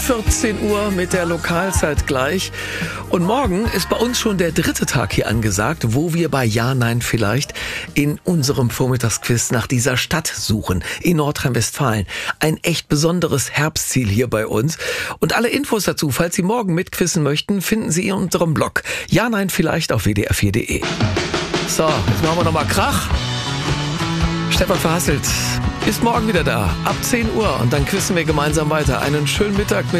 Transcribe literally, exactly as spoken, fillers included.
vierzehn Uhr mit der Lokalzeit gleich. Und morgen ist bei uns schon der dritte Tag hier angesagt, wo wir bei Ja, Nein, Vielleicht in unserem Vormittagsquiz nach dieser Stadt suchen in Nordrhein-Westfalen. Ein echt besonderes Herbstziel hier bei uns. Und alle Infos dazu, falls Sie morgen mitquissen möchten, finden Sie in unserem Blog Ja, Nein, Vielleicht auf w d r vier punkt d e. So, jetzt machen wir nochmal Krach. Stefan Verhasselt ist morgen wieder da, ab zehn Uhr. Und dann quissen wir gemeinsam weiter. Einen schönen Mittag mit